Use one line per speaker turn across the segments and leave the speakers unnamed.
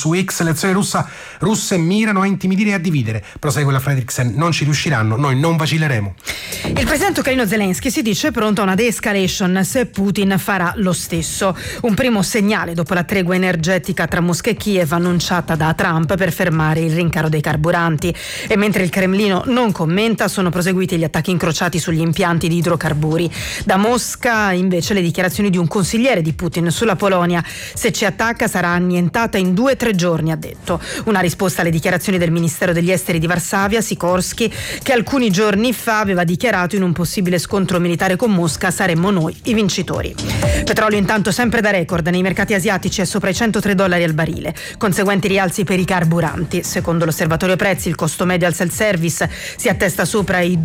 su X. Le azioni russe mirano a intimidire e a dividere. Prosegue la Fredriksen: non ci riusciranno, noi non vacilleremo.
Il presidente ucraino Zelensky si dice pronto a una de-escalation se Putin farà lo stesso. Un primo segnale dopo la tregua energetica tra Mosca e Kiev annunciata da Trump per fermare il rincaro dei carburanti. E mentre il Cremlino non commenta, sono proseguiti gli attacchi incrociati sugli impianti di idrocarburi. Da Mosca invece le dichiarazioni di un consigliere di Putin sulla Polonia: se ci attacca sarà annientata in 2-3 giorni, ha detto. Una risposta alle dichiarazioni del ministero degli esteri di Varsavia, Sikorsky, che alcuni giorni fa aveva dichiarato: in un possibile scontro militare con Mosca saremmo noi i vincitori. Petrolio intanto sempre da record nei mercati asiatici, è sopra i $103 al barile, conseguenti rialzi per i carburanti. Secondo l'osservatorio prezzi il costo medio al self-service si attesta sopra i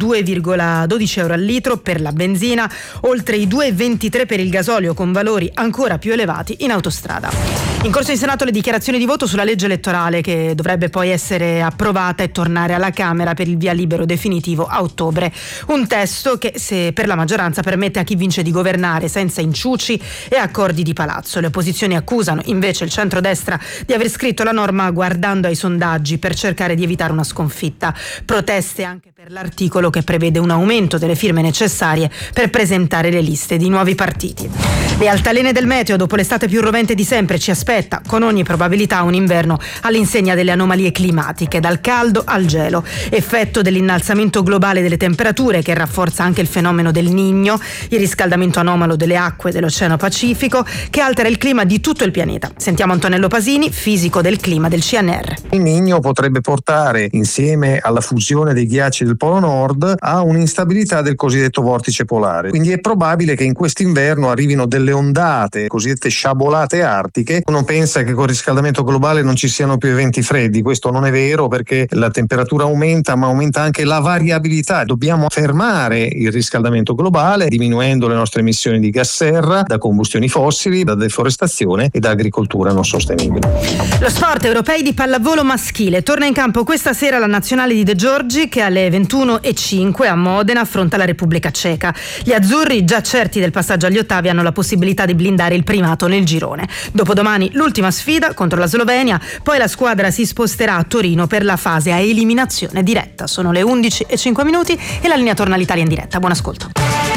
€2,12 al litro per la benzina, oltre i €2,23 per il gasolio, con valori ancora più elevati in autostrada. In corso in Senato le dichiarazioni di voto sulla legge elettorale, che dovrebbe poi essere approvata e tornare alla Camera per il via libero definitivo a ottobre. Un testo che, se per la maggioranza, permette a chi vince di governare senza inciuci e accordi di palazzo. Le opposizioni accusano invece il centrodestra di aver scritto la norma guardando ai sondaggi per cercare di evitare una sconfitta. Proteste anche per l'articolo che prevede un aumento delle firme necessarie per presentare le liste di nuovi partiti. Le altalene del meteo: dopo l'estate più rovente di sempre ci aspetta con ogni probabilità un inverno all'insegna delle anomalie climatiche, dal caldo al gelo, effetto dell'innalzamento globale delle temperature che rafforza anche il fenomeno del Niño, il riscaldamento anomalo delle acque dell'Oceano Pacifico che altera il clima di tutto il pianeta. Sentiamo Antonello Pasini, fisico del clima del CNR.
Il Niño potrebbe portare, insieme alla fusione dei ghiacci del Polo Nord, a un'instabilità del cosiddetto vortice polare. Quindi è probabile che in quest'inverno arrivino delle ondate, cosiddette sciabolate artiche. Uno pensa che con il riscaldamento globale non ci siano più eventi freddi. Questo non è vero, perché la temperatura aumenta, ma aumenta anche la variabilità. Dobbiamo fermare il riscaldamento globale diminuendo le nostre emissioni di gas serra da combustioni fossili, da deforestazione e da agricoltura non sostenibile.
Lo sport: europei di pallavolo maschile. Torna in campo questa sera la nazionale di De Giorgi, che alle 21:05 a Modena affronta la Repubblica Ceca. Gli azzurri, già certi del passaggio agli ottavi, hanno la possibilità di blindare il primato nel girone. Dopodomani l'ultima sfida contro la Slovenia, poi la squadra si sposterà a Torino per la fase a eliminazione diretta. Sono le 11:05 e la linea torna all'Italia in diretta. Buon ascolto.